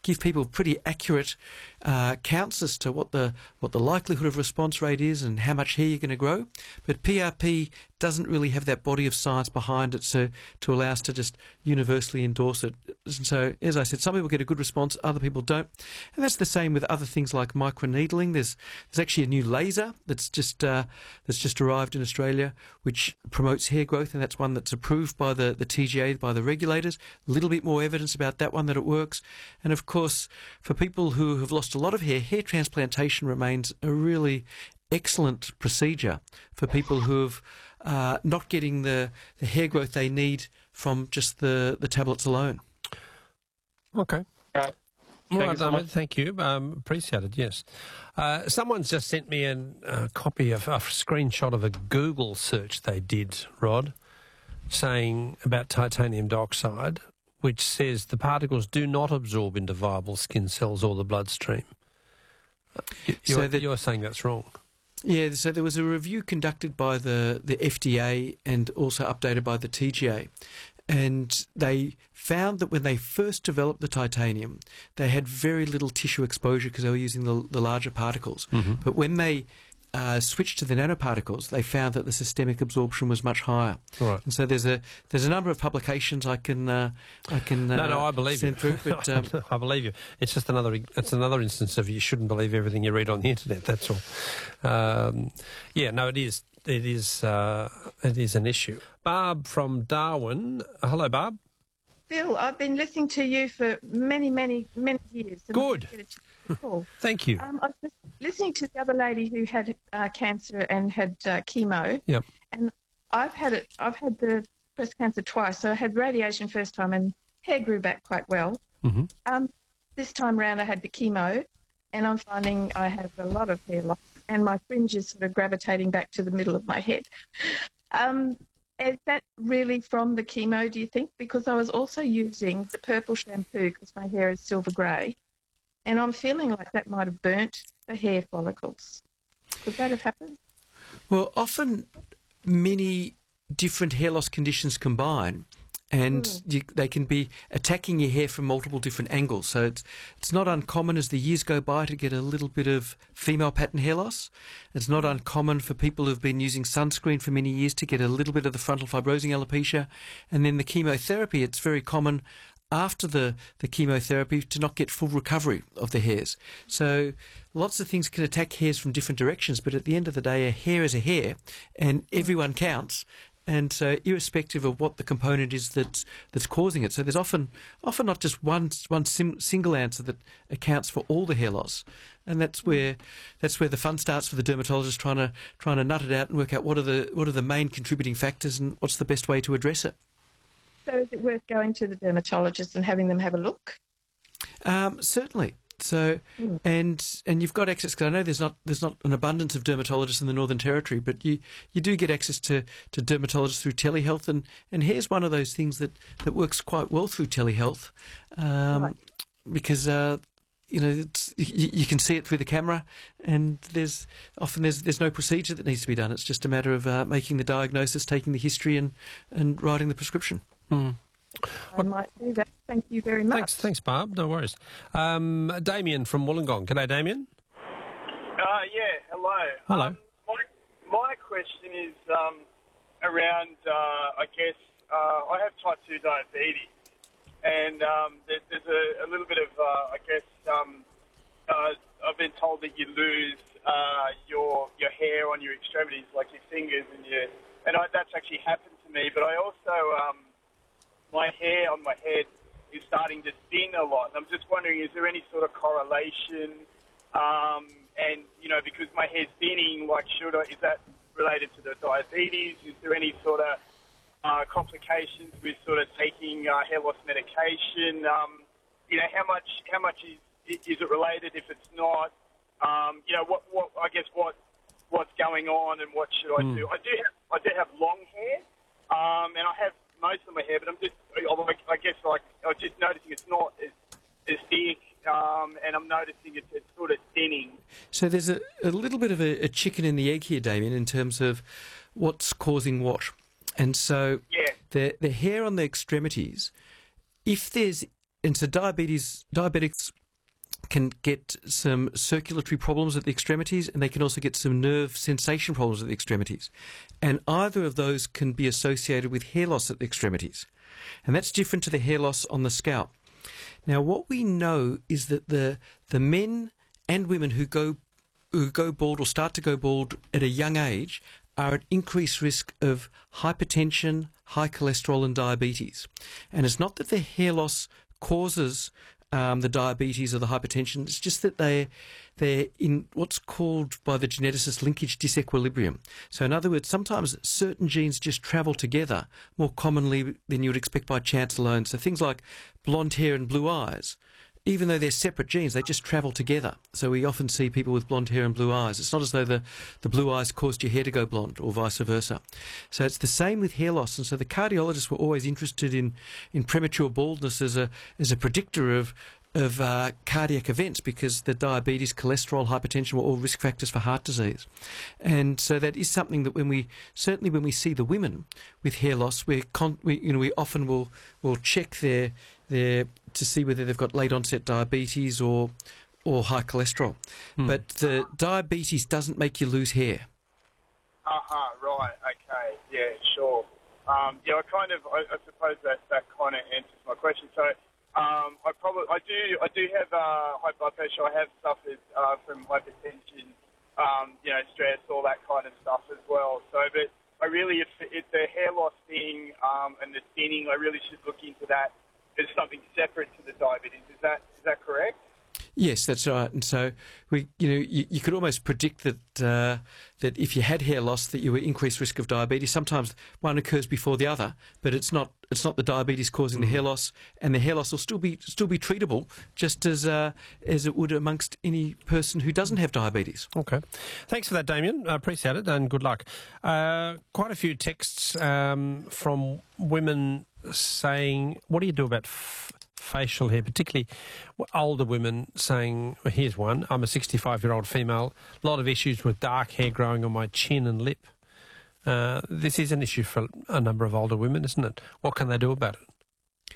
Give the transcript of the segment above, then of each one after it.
give people pretty accurate counts as to what the likelihood of response rate is and how much hair you're going to grow. But PRP doesn't really have that body of science behind it to allow us to just universally endorse it. And so, as I said, some people get a good response, other people don't. And that's the same with other things like microneedling. There's actually a new laser that's just arrived in Australia, which promotes hair growth, and that's one that's approved by the TGA, by the regulators. A little bit more evidence about that one, that it works. And of course, for people who have lost a lot of hair transplantation remains a really excellent procedure for people who have not getting the hair growth they need from just the tablets alone. Okay. All right, Ahmed, thank you. Appreciate it, yes. Someone's just sent me a copy of a screenshot of a Google search they did, Rod, saying about titanium dioxide, which says the particles do not absorb into viable skin cells or the bloodstream. You're saying that's wrong. Yeah, so there was a review conducted by the FDA and also updated by the TGA. And they found that when they first developed the titanium, they had very little tissue exposure because they were using the larger particles. Mm-hmm. But when they switched to the nanoparticles, they found that the systemic absorption was much higher. Right. And so there's a number of publications I can I believe send you. through. But, I believe you. It's just another instance of you shouldn't believe everything you read on the internet. That's all. It is. It is an issue. Barb from Darwin. Hello, Barb. Bill, I've been listening to you for many, many, many years. Good. Thank you. I was listening to the other lady who had cancer and had chemo. Yep. And I've had the breast cancer twice. So I had radiation first time and hair grew back quite well. Mm-hmm. This time round I had the chemo and I'm finding I have a lot of hair loss and my fringe is sort of gravitating back to the middle of my head. Is that really from the chemo, do you think? Because I was also using the purple shampoo because my hair is silver grey, and I'm feeling like that might have burnt the hair follicles. Could that have happened? Well, often many different hair loss conditions combine, and they can be attacking your hair from multiple different angles. So it's not uncommon as the years go by to get a little bit of female pattern hair loss. It's not uncommon for people who've been using sunscreen for many years to get a little bit of the frontal fibrosing alopecia. And then the chemotherapy, it's very common after the chemotherapy to not get full recovery of the hairs. So lots of things can attack hairs from different directions, but at the end of the day, a hair is a hair, and everyone counts. And so irrespective of what the component is that's causing it. So there's often not just one single answer that accounts for all the hair loss. And that's where the fun starts for the dermatologist trying to nut it out and work out what are the main contributing factors and what's the best way to address it. So is it worth going to the dermatologist and having them have a look? Certainly. So, and you've got access, because I know there's not an abundance of dermatologists in the Northern Territory, but you do get access to dermatologists through telehealth, and hair's one of those things that works quite well through telehealth, because you can see it through the camera, and there's no procedure that needs to be done. It's just a matter of making the diagnosis, taking the history, and writing the prescription. Mm. I might do that. Thank you very much. Thanks, Barb. No worries. Damien from Wollongong. G'day, Damien. Hello. Hello. My question is around, I have type 2 diabetes, and there's a little bit of, I've been told that you lose your hair on your extremities, like your fingers that's actually happened to me. But I also, my hair on my head is starting to thin a lot. I'm just wondering, is there any sort of correlation? And because my hair's thinning, is that related to the diabetes? Is there any sort of complications with sort of taking hair loss medication? How much is it related? If it's not, what's going on and what should I do? I do have long hair, and I have most of my hair, but I'm just noticing it's not as thick, and I'm noticing it's sort of thinning. So there's a little bit of a chicken and the egg here, Damien, in terms of what's causing what. And so the hair on the extremities, if there's so diabetics can get some circulatory problems at the extremities, and they can also get some nerve sensation problems at the extremities. And either of those can be associated with hair loss at the extremities. And that's different to the hair loss on the scalp. Now, what we know is that the men and women who go bald or start to go bald at a young age are at increased risk of hypertension, high cholesterol and diabetes. And it's not that the hair loss causes the diabetes or the hypertension, it's just that they're in what's called by the geneticist linkage disequilibrium. So in other words, sometimes certain genes just travel together more commonly than you would expect by chance alone. So things like blonde hair and blue eyes, even though they're separate genes, they just travel together. So we often see people with blonde hair and blue eyes. It's not as though the blue eyes caused your hair to go blonde or vice versa. So it's the same with hair loss. And so the cardiologists were always interested in premature baldness as a predictor of cardiac events, because the diabetes, cholesterol, hypertension were all risk factors for heart disease. And so that is something that when we see the women with hair loss, we often will check their to see whether they've got late onset diabetes or high cholesterol. But the diabetes doesn't make you lose hair. Right, okay, yeah, sure. I suppose that kind of answers my question. So I do have high blood pressure. I have suffered from hypertension, stress, all that kind of stuff as well. So, but I really, it's the hair loss thing and the thinning, I really should look into that as something separate to the diabetes. Is that correct? Yes, that's right. And so you could almost predict that if you had hair loss, that you were increased risk of diabetes. Sometimes one occurs before the other, but it's not the diabetes causing the hair loss, and the hair loss will still be treatable, just as it would amongst any person who doesn't have diabetes. Okay, thanks for that, Damien. I appreciate it, and good luck. Quite a few texts from women saying, "What do you do about facial hair?" Particularly older women saying, well, here's one, "I'm a 65-year-old female, a lot of issues with dark hair growing on my chin and lip." This is an issue for a number of older women, isn't it? What can they do about it?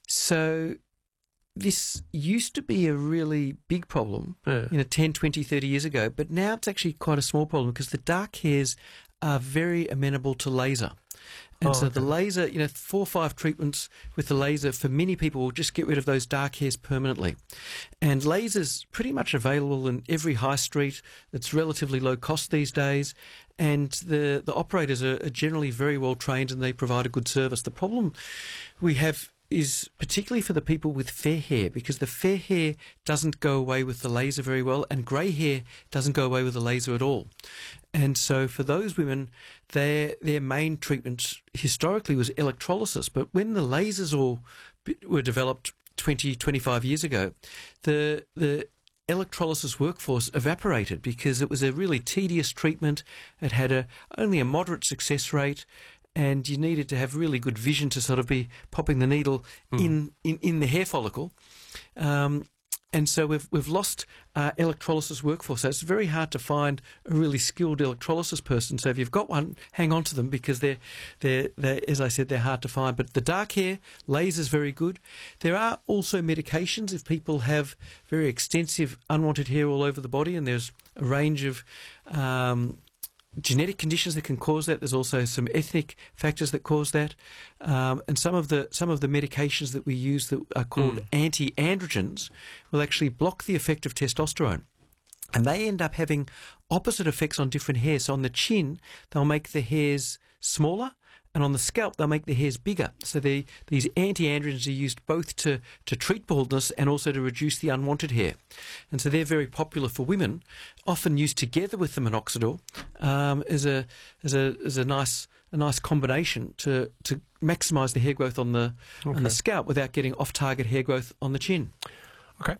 So this used to be a really big problem 10, 20, 30 years ago, but now it's actually quite a small problem because the dark hairs are very amenable to laser. And so the laser, 4 or 5 treatments with the laser for many people will just get rid of those dark hairs permanently. And laser's pretty much available in every high street. It's relatively low cost these days. And the operators are generally very well trained and they provide a good service. The problem we have is particularly for the people with fair hair, because the fair hair doesn't go away with the laser very well, and grey hair doesn't go away with the laser at all. And so for those women, their main treatment historically was electrolysis. But when the lasers all were developed 20, 25 years ago, the electrolysis workforce evaporated because it was a really tedious treatment. It had only a moderate success rate, and you needed to have really good vision to sort of be popping the needle in the hair follicle. And so we've lost electrolysis workforce. So it's very hard to find a really skilled electrolysis person. So if you've got one, hang on to them, because they're as I said, they're hard to find. But the dark hair, laser's very good. There are also medications if people have very extensive unwanted hair all over the body, and there's a range of genetic conditions that can cause that. There's also some ethnic factors that cause that, and some of the medications that we use that are called anti-androgens will actually block the effect of testosterone, and they end up having opposite effects on different hairs. So on the chin, they'll make the hairs smaller, and on the scalp, they'll make the hairs bigger. So these anti-androgens are used both to treat baldness and also to reduce the unwanted hair. And so they're very popular for women, often used together with the minoxidil as a nice combination to maximise the hair growth on the scalp without getting off-target hair growth on the chin. Okay,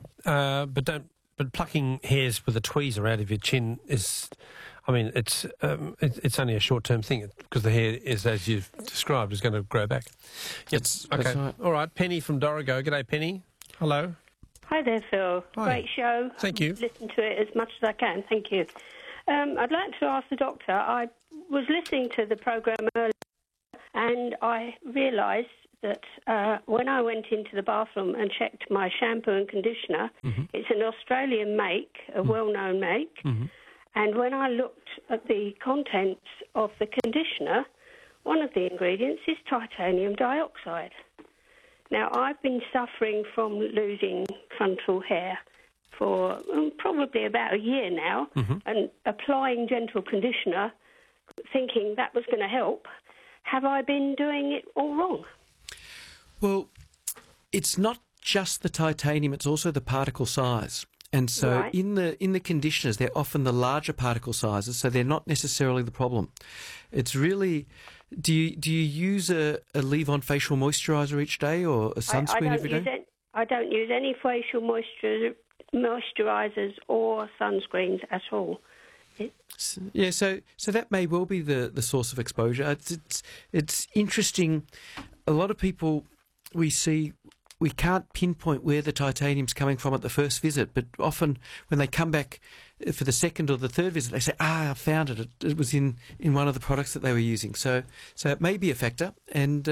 but plucking hairs with a tweezer out of your chin is, I mean, it's only a short-term thing because the hair is, as you've described, is going to grow back. Yes, okay. That's right. All right, Penny from Dorrigo. G'day, Penny. Hello. Hi there, Phil. Hi. Great show. Thank you. Listen to it as much as I can. Thank you. I'd like to ask the doctor, I was listening to the programme earlier and I realised that when I went into the bathroom and checked my shampoo and conditioner, it's an Australian make, a well-known make, and when I looked at the contents of the conditioner, one of the ingredients is titanium dioxide. Now, I've been suffering from losing frontal hair for probably about a year now, and applying gentle conditioner, thinking that was going to help. Have I been doing it all wrong? Well, it's not just the titanium, it's also the particle size. And so in the conditioners, they're often the larger particle sizes, so they're not necessarily the problem. It's really, do you use a leave-on facial moisturiser each day or a sunscreen every day? I don't use any facial moisturisers or sunscreens at all. Yeah, so that may well be the source of exposure. It's interesting. A lot of people we see, we can't pinpoint where the titanium's coming from at the first visit, but often when they come back for the second or the third visit, they say, I found it. It was in one of the products that they were using. So it may be a factor, and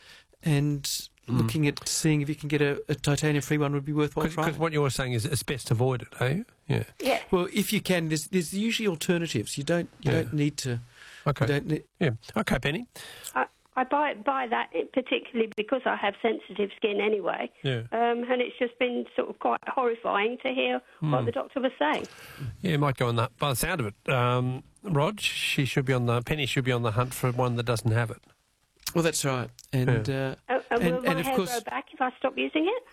looking at seeing if you can get a titanium-free one would be worthwhile trying. Because what you're saying is it's best avoided, are you? Yeah. Well, if you can, there's usually alternatives. You don't need to. Okay. Okay, Penny. I buy that particularly because I have sensitive skin anyway. Yeah. And it's just been sort of quite horrifying to hear what the doctor was saying. Yeah, it might go on that. By the sound of it, Rog, Penny should be on the hunt for one that doesn't have it. Well, that's right. And will my hair grow back if I stop using it?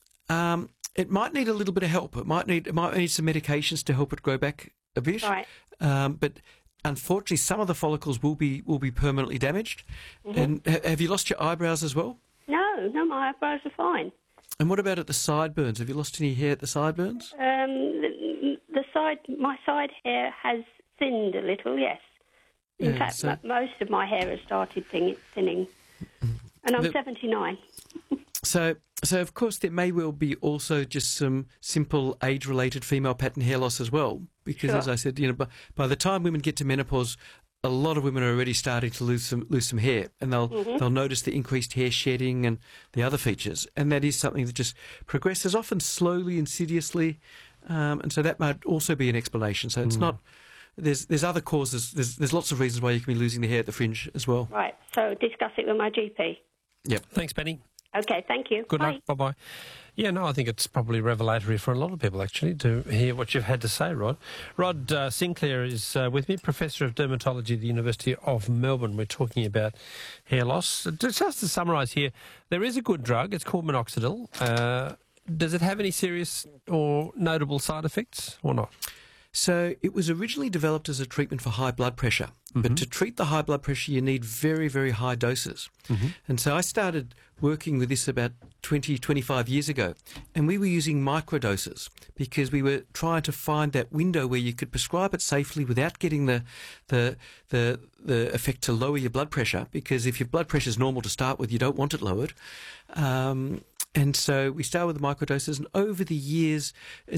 It might need a little bit of help. It might need some medications to help it grow back a bit. Right. But unfortunately, some of the follicles will be permanently damaged. And have you lost your eyebrows as well? No, my eyebrows are fine. And what about at the sideburns? Have you lost any hair at the sideburns? My side hair has thinned a little, yes. In fact, most of my hair has started thinning. And I'm 79. So of course, there may well be also just some simple age-related female pattern hair loss as well. Because, as I said, by the time women get to menopause, a lot of women are already starting to lose some hair, and they'll notice the increased hair shedding and the other features, and that is something that just progresses, often slowly, insidiously, and so that might also be an explanation. So it's not. There's other causes. There's lots of reasons why you can be losing the hair at the fringe as well. Right. So discuss it with my GP. Yep. Thanks, Penny. Okay, thank you. Good luck. Bye-bye. Yeah, no, I think it's probably revelatory for a lot of people, actually, to hear what you've had to say, Rod. Rod Sinclair is with me, Professor of Dermatology at the University of Melbourne. We're talking about hair loss. Just to summarise here, there is a good drug. It's called minoxidil. Does it have any serious or notable side effects or not? So it was originally developed as a treatment for high blood pressure. But to treat the high blood pressure, you need very, very high doses. And so I started working with this about 25 years ago. And we were using microdoses because we were trying to find that window where you could prescribe it safely without getting the effect to lower your blood pressure. Because if your blood pressure is normal to start with, you don't want it lowered. And so we started with the microdoses. And over the years,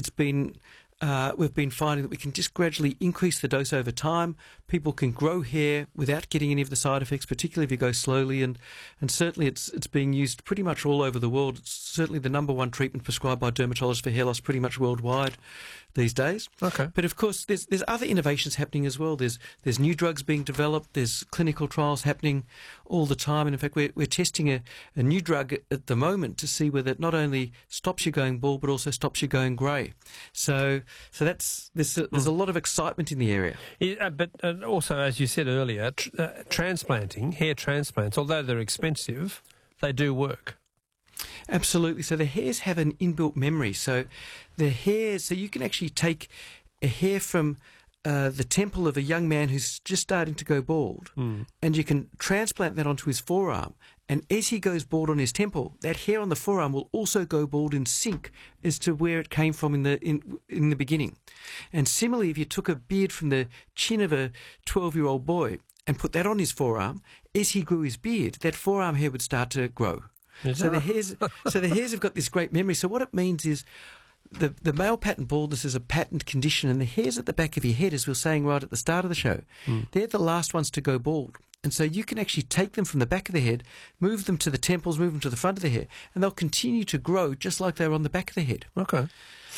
we've been finding that we can just gradually increase the dose over time. People can grow hair without getting any of the side effects, particularly if you go slowly. And certainly it's being used pretty much all over the world. It's certainly the number one treatment prescribed by dermatologists for hair loss pretty much worldwide these days. Okay. But of course, there's other innovations happening as well. There's new drugs being developed. There's clinical trials happening all the time. And in fact, we're testing a new drug at the moment to see whether it not only stops you going bald, but also stops you going grey. So there's a lot of excitement in the area. Yeah, but also, as you said earlier, transplanting, hair transplants, although they're expensive, they do work. Absolutely. So the hairs have an inbuilt memory. So you can actually take a hair from the temple of a young man who's just starting to go bald, and you can transplant that onto his forearm. And as he goes bald on his temple, that hair on the forearm will also go bald in sync as to where it came from in the beginning. And similarly, if you took a beard from the chin of a 12-year-old boy and put that on his forearm, as he grew his beard, that forearm hair would start to grow. So the hairs have got this great memory. So what it means is the male pattern baldness is a patterned condition, and the hairs at the back of your head, as we were saying right at the start of the show, they're the last ones to go bald. And so you can actually take them from the back of the head, move them to the temples, move them to the front of the hair, and they'll continue to grow just like they're on the back of the head. Okay.